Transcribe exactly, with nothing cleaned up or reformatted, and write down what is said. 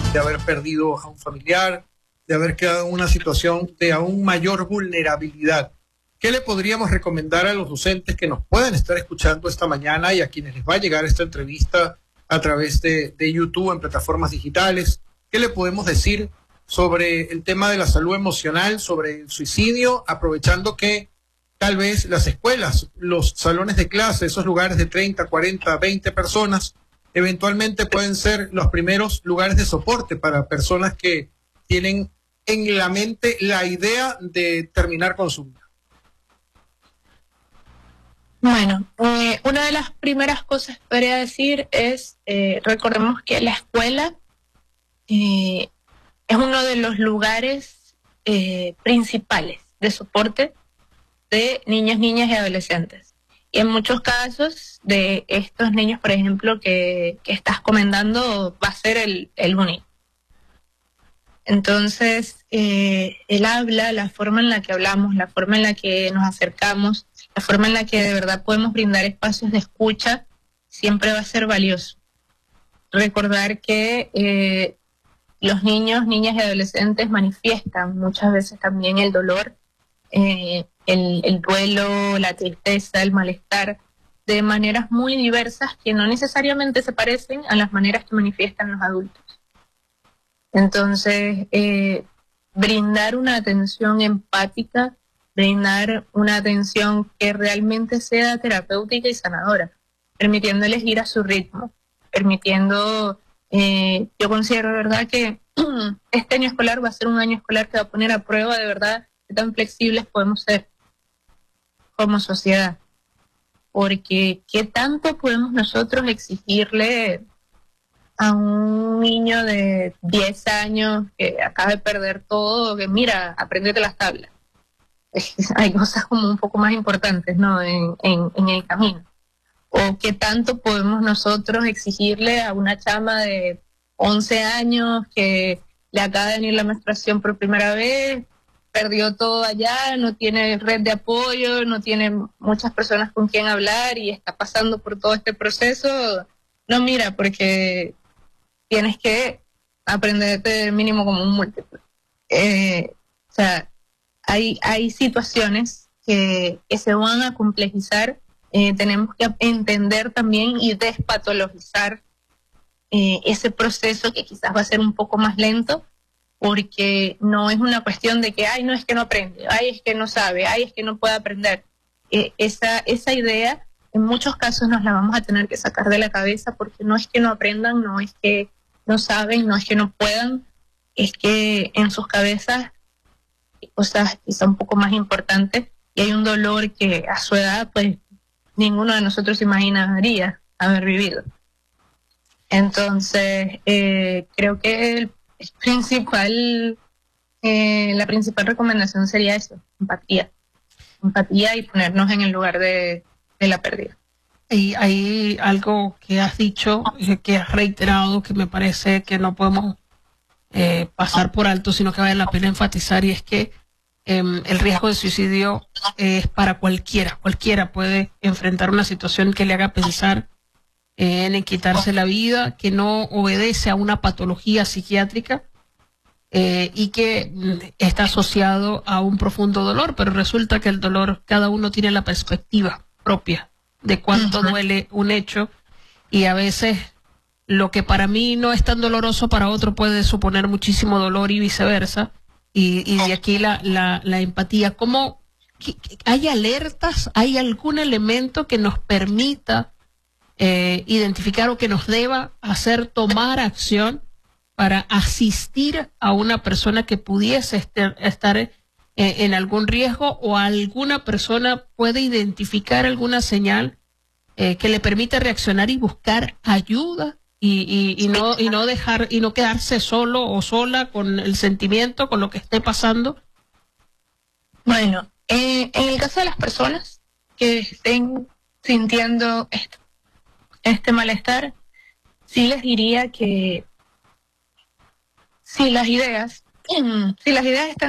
de haber perdido a un familiar, de haber quedado en una situación de aún mayor vulnerabilidad. ¿Qué le podríamos recomendar a los docentes que nos puedan estar escuchando esta mañana y a quienes les va a llegar esta entrevista a través de, de YouTube en plataformas digitales? ¿Qué le podemos decir sobre el tema de la salud emocional, sobre el suicidio, aprovechando que tal vez las escuelas, los salones de clase, esos lugares de treinta, cuarenta, veinte personas, eventualmente pueden ser los primeros lugares de soporte para personas que tienen en la mente la idea de terminar con su vida? Bueno, eh, una de las primeras cosas que podría decir es, eh, recordemos que la escuela eh, es uno de los lugares eh, principales de soporte de niños, niñas y adolescentes. Y en muchos casos de estos niños, por ejemplo, que, que estás comentando, va a ser el, el único. Entonces, eh, el habla, la forma en la que hablamos, la forma en la que nos acercamos, la forma en la que de verdad podemos brindar espacios de escucha, siempre va a ser valioso. Recordar que eh, los niños, niñas y adolescentes manifiestan muchas veces también el dolor, eh, el, el duelo, la tristeza, el malestar, de maneras muy diversas que no necesariamente se parecen a las maneras que manifiestan los adultos. Entonces, eh, brindar una atención empática, brindar una atención que realmente sea terapéutica y sanadora, permitiéndoles ir a su ritmo, permitiendo, eh, yo considero de verdad que este año escolar va a ser un año escolar que va a poner a prueba de verdad qué tan flexibles podemos ser como sociedad, porque qué tanto podemos nosotros exigirle a un niño de diez años que acaba de perder todo, que mira, apréndete las tablas. Hay cosas como un poco más importantes, ¿no?, en, en, en el camino. O qué tanto podemos nosotros exigirle a una chama de once años que le acaba de venir la menstruación por primera vez, perdió todo allá, no tiene red de apoyo, no tiene muchas personas con quien hablar y está pasando por todo este proceso. No, mira, porque tienes que aprenderte mínimo como un múltiplo. Eh, o sea, hay, hay situaciones que, que se van a complejizar. Eh, tenemos que entender también y despatologizar eh, ese proceso que quizás va a ser un poco más lento, porque no es una cuestión de que, ay, no, es que no aprende, ay, es que no sabe, ay, es que no puede aprender. Eh, esa, esa idea, en muchos casos nos la vamos a tener que sacar de la cabeza, porque no es que no aprendan, no es que no saben, no es que no puedan, es que en sus cabezas hay cosas quizá un poco más importantes y hay un dolor que a su edad pues ninguno de nosotros imaginaría haber vivido. Entonces eh, creo que el, el principal eh, la principal recomendación sería eso, empatía empatía y ponernos en el lugar de, de la pérdida. Y hay algo que has dicho, que has reiterado, que me parece que no podemos eh, pasar por alto, sino que vale la pena enfatizar, y es que eh, el riesgo de suicidio es para cualquiera. Cualquiera puede enfrentar una situación que le haga pensar eh, en quitarse la vida, que no obedece a una patología psiquiátrica eh, y que está asociado a un profundo dolor, pero resulta que el dolor, cada uno tiene la perspectiva propia de cuánto duele un hecho, y a veces lo que para mí no es tan doloroso para otro puede suponer muchísimo dolor y viceversa, y, y de aquí la, la, la empatía. ¿Cómo hay alertas? ¿Hay algún elemento que nos permita eh, identificar o que nos deba hacer tomar acción para asistir a una persona que pudiese estar, estar en algún riesgo, o alguna persona puede identificar alguna señal eh, que le permita reaccionar y buscar ayuda y, y, y no y no dejar y no quedarse solo o sola con el sentimiento, con lo que esté pasando? Bueno, eh, en el caso de las personas que estén sintiendo esto, este malestar, sí les diría que si las ideas, si las ideas están